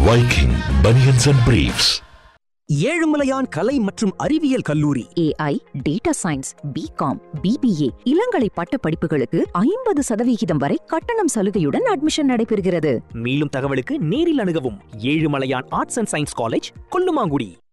Viking Bunions and Briefs. Ezhumalaiyan கலை மற்றும் அறிவியல் கல்லூரி AI, Data Science, BCom, BBA இளங்கலை பட்ட படிப்புகளுக்கு 50% வரை கட்டணம் சலுகையுடன் அட்மிஷன் நடைபெறுகிறது. மேலும் தகவலுக்கு நேரில் அணுகவும். Ezhumalaiyan arts and science college, Kollumangudi.